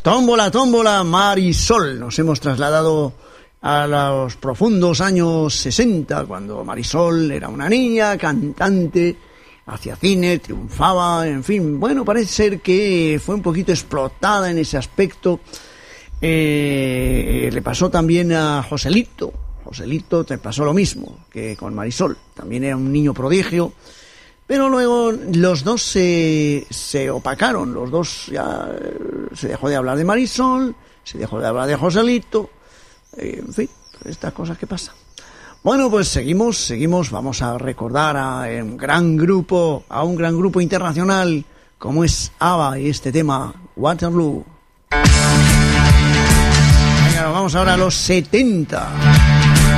Tómbola, tómbola, Marisol. Nos hemos trasladado a los profundos años 60, cuando Marisol era una niña, cantante, hacía cine, triunfaba, en fin. Bueno, parece ser que fue un poquito explotada en ese aspecto. Le pasó también a Joselito. Joselito te pasó lo mismo que con Marisol. También era un niño prodigio. Pero luego los dos se opacaron, los dos ya se dejó de hablar de Marisol, se dejó de hablar de Joselito, en fin, estas cosas que pasan. Bueno, pues seguimos, vamos a recordar a un gran grupo internacional como es ABBA y este tema, Waterloo. Venga, nos vamos ahora a los 70.